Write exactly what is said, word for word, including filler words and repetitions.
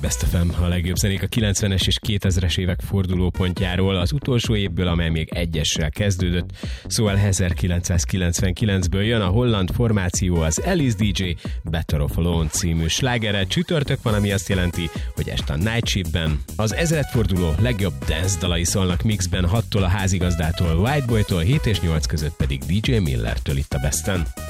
Best ef em, a legjobb zenék a kilencvenes és kétezres évek fordulópontjáról, az utolsó évből, amely még egyessel kezdődött, szóval ezerkilencszázkilencvenkilencből jön a holland formáció, az Alice dé dzsé Better Off Alone című slágere. Csütörtök van, ami azt jelenti, hogy este a Night Shiftben. Az ezredforduló legjobb dance dalai szólnak mixben, hattól a házigazdától, White Boytól, hét és nyolc között pedig dé dzsé Millertől itt a Besten.